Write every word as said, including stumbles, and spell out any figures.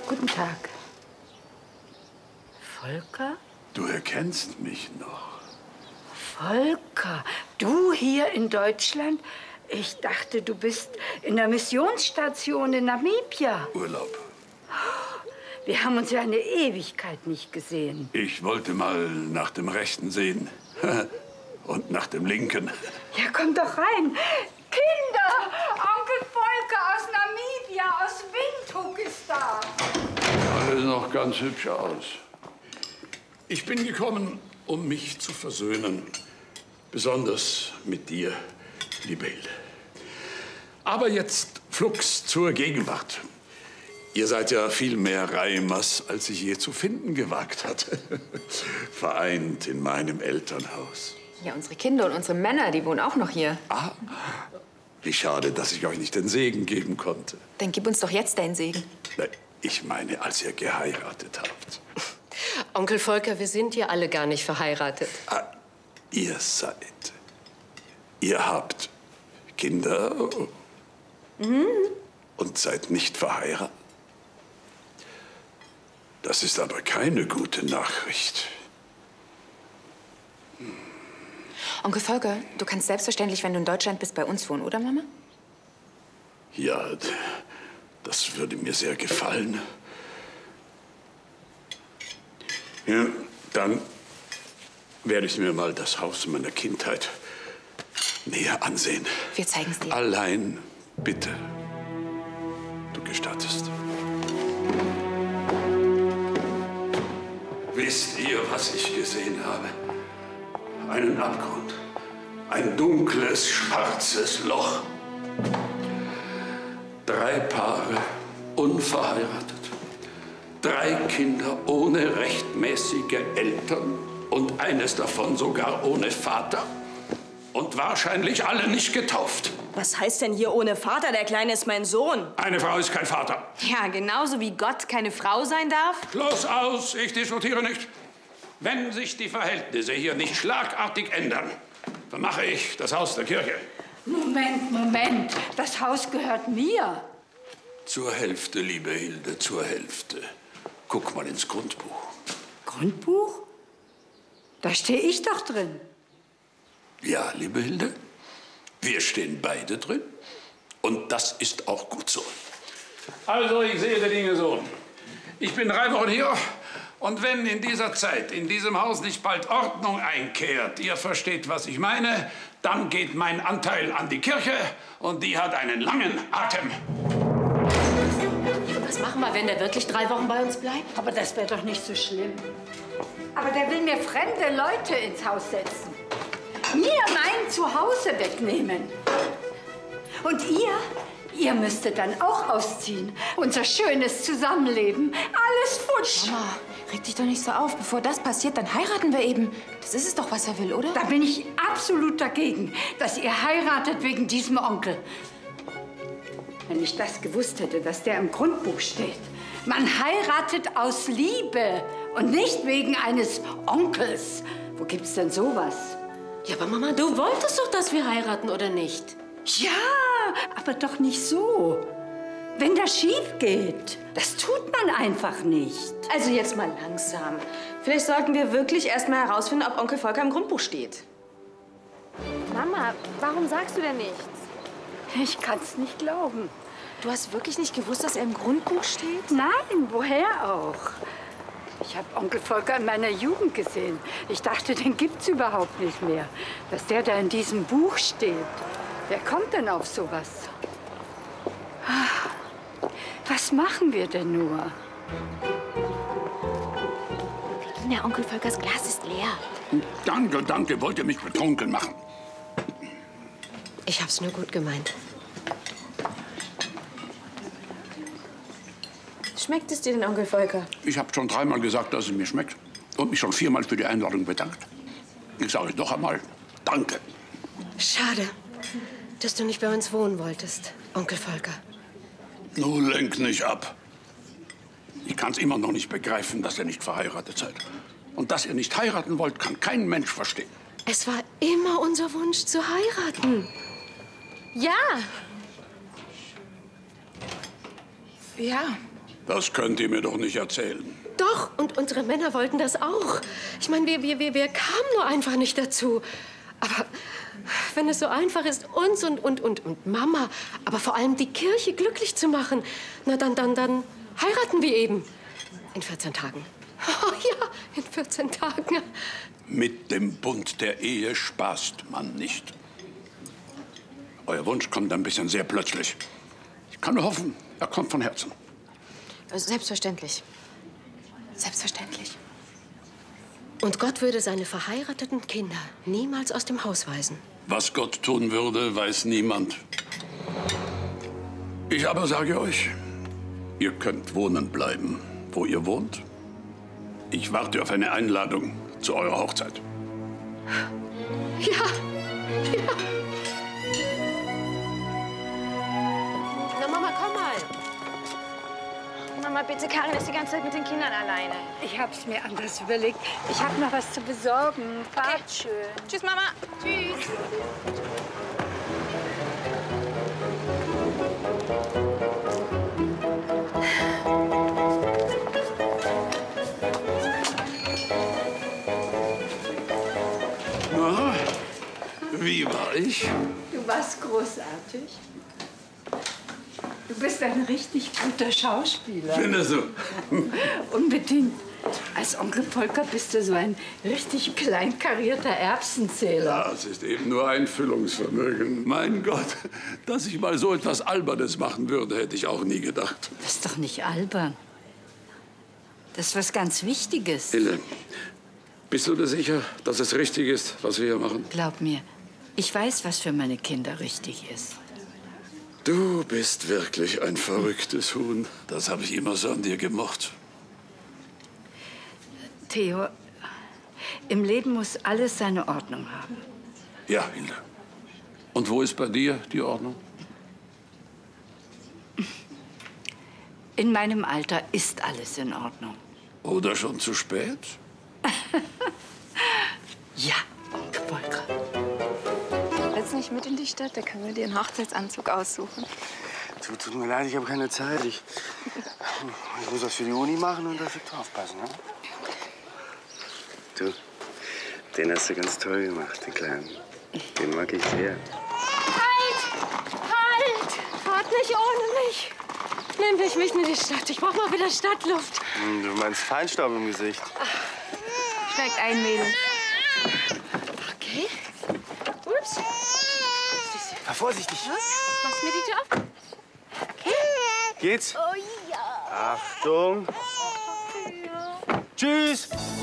Guten Tag. Volker? Du erkennst mich noch. Volker, du hier in Deutschland? Ich dachte, du bist in der Missionsstation in Namibia. Urlaub. Wir haben uns ja eine Ewigkeit nicht gesehen. Ich wollte mal nach dem Rechten sehen. Und nach dem Linken. Ja, komm doch rein. Kinder! Onkel Volker aus Namibia, aus Windhoek ist da. Alles noch ganz hübsch aus. Ich bin gekommen, um mich zu versöhnen. Besonders mit dir, liebe Hilde. Aber jetzt flugs zur Gegenwart. Ihr seid ja viel mehr Reimers, als ich je zu finden gewagt hatte. Vereint in meinem Elternhaus. Ja, unsere Kinder und unsere Männer, die wohnen auch noch hier. Ah, wie schade, dass ich euch nicht den Segen geben konnte. Dann gib uns doch jetzt deinen Segen. Nein, ich meine, als ihr geheiratet habt. Onkel Volker, wir sind ja alle gar nicht verheiratet. Ah, ihr seid. Ihr habt Kinder Mhm. und seid nicht verheiratet. Das ist aber keine gute Nachricht. Onkel Volker, du kannst selbstverständlich, wenn du in Deutschland bist, bei uns wohnen, oder, Mama? Ja, das würde mir sehr gefallen. Ja, dann werde ich mir mal das Haus meiner Kindheit näher ansehen. Wir zeigen es dir. Allein, bitte. Du gestattest. Wisst ihr, was ich gesehen habe? Einen Abgrund. Ein dunkles, schwarzes Loch. Drei Paare, unverheiratet. Drei Kinder ohne rechtmäßige Eltern und eines davon sogar ohne Vater. Und wahrscheinlich alle nicht getauft. Was heißt denn hier ohne Vater? Der Kleine ist mein Sohn. Eine Frau ist kein Vater. Ja, genauso wie Gott keine Frau sein darf. Schluss aus, ich diskutiere nicht. Wenn sich die Verhältnisse hier nicht schlagartig ändern, vermache ich das Haus der Kirche. Moment, Moment. Das Haus gehört mir. Zur Hälfte, liebe Hilde, zur Hälfte. Guck mal ins Grundbuch. Grundbuch? Da stehe ich doch drin. Ja, liebe Hilde, wir stehen beide drin. Und das ist auch gut so. Also, ich sehe die Dinge so. Ich bin drei Wochen hier. Und wenn in dieser Zeit, in diesem Haus nicht bald Ordnung einkehrt, ihr versteht, was ich meine, dann geht mein Anteil an die Kirche und die hat einen langen Atem. Was machen wir, wenn der wirklich drei Wochen bei uns bleibt? Aber das wäre doch nicht so schlimm. Aber der will mir fremde Leute ins Haus setzen. Mir mein Zuhause wegnehmen. Und ihr? Ihr müsstet dann auch ausziehen. Unser schönes Zusammenleben. Alles futsch. Mama, reg dich doch nicht so auf. Bevor das passiert, dann heiraten wir eben. Das ist es doch, was er will, oder? Da bin ich absolut dagegen, dass ihr heiratet wegen diesem Onkel. Wenn ich das gewusst hätte, dass der im Grundbuch steht. Man heiratet aus Liebe und nicht wegen eines Onkels. Wo gibt's denn sowas? Ja, aber Mama, du wolltest doch, dass wir heiraten, oder nicht? Ja, aber doch nicht so. Wenn das schief geht, das tut man einfach nicht. Also jetzt mal langsam. Vielleicht sollten wir wirklich erst mal herausfinden, ob Onkel Volker im Grundbuch steht. Mama, warum sagst du denn nichts? Ich kann's nicht glauben. Du hast wirklich nicht gewusst, dass er im Grundbuch steht? Nein, woher auch? Ich habe Onkel Volker in meiner Jugend gesehen. Ich dachte, den gibt's überhaupt nicht mehr. Dass der da in diesem Buch steht. Wer kommt denn auf sowas? Was machen wir denn nur? Regina, Onkel Volkers Glas ist leer. Danke, danke. Wollt ihr mich betrunken machen? Ich hab's nur gut gemeint. Schmeckt es dir denn, Onkel Volker? Ich habe schon dreimal gesagt, dass es mir schmeckt. Und mich schon viermal für die Einladung bedankt. Ich sage es noch einmal. Danke. Schade, dass du nicht bei uns wohnen wolltest, Onkel Volker. Nun lenk nicht ab. Ich kann es immer noch nicht begreifen, dass ihr nicht verheiratet seid. Und dass ihr nicht heiraten wollt, kann kein Mensch verstehen. Es war immer unser Wunsch zu heiraten. Ja. Ja. Das könnt ihr mir doch nicht erzählen. Doch, und unsere Männer wollten das auch. Ich meine, wir, wir, wir, wir kamen nur einfach nicht dazu. Aber wenn es so einfach ist, uns und, und, und, und Mama, aber vor allem die Kirche glücklich zu machen, na dann, dann, dann heiraten wir eben. In vierzehn Tagen. Oh ja, in vierzehn Tagen. Mit dem Bund der Ehe spaßt man nicht. Euer Wunsch kommt ein bisschen sehr plötzlich. Ich kann nur hoffen, er kommt von Herzen. Selbstverständlich. Selbstverständlich. Und Gott würde seine verheirateten Kinder niemals aus dem Haus weisen. Was Gott tun würde, weiß niemand. Ich aber sage euch, ihr könnt wohnen bleiben, wo ihr wohnt. Ich warte auf eine Einladung zu eurer Hochzeit. Ja, ja. Na, Mama, komm mal. Mama, bitte, Karin ist die ganze Zeit mit den Kindern alleine. Ich hab's mir anders überlegt. Ich hab noch was zu besorgen. Fahrt schön. Tschüss, Mama. Tschüss. Na, wie war ich? Du warst großartig. Du bist ein richtig guter Schauspieler. Findest du? Unbedingt. Als Onkel Volker bist du so ein richtig kleinkarierter Erbsenzähler. Das ist eben nur Einfüllungsvermögen. Mein Gott, dass ich mal so etwas Albernes machen würde, hätte ich auch nie gedacht. Das ist doch nicht albern. Das ist was ganz Wichtiges. Hille, bist du dir sicher, dass es richtig ist, was wir hier machen? Glaub mir, ich weiß, was für meine Kinder richtig ist. Du bist wirklich ein verrücktes Huhn. Das habe ich immer so an dir gemocht. Theo, im Leben muss alles seine Ordnung haben. Ja, Hilde. Und wo ist bei dir die Ordnung? In meinem Alter ist alles in Ordnung. Oder schon zu spät? Ja, Onkel Volker. Jetzt nicht mit in die Stadt, da können wir dir einen Hochzeitsanzug aussuchen. Tut, tut mir leid, ich habe keine Zeit. Ich, ich muss was für die Uni machen und auf Viktor aufpassen. Ne? Du, den hast du ganz toll gemacht, den Kleinen. Den mag ich sehr. Halt! Halt! Fahrt nicht ohne mich. Nehmt mich mit in die Stadt. Ich brauch mal wieder Stadtluft. Hm, du meinst Feinstaub im Gesicht. Steigt ein, Mädel. Okay. Ups. Fahr vorsichtig. Machst mir die Tür auf? Geht's? Oh ja. Achtung. Tschüss.